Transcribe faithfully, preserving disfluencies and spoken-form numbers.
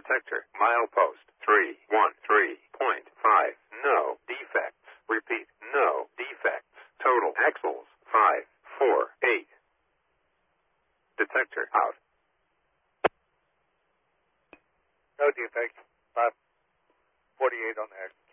Detector, milepost, three one three point five. No defects. Repeat, no defects. Total axles, five four eight. Detector, out. No defects. five forty-eight on the axle.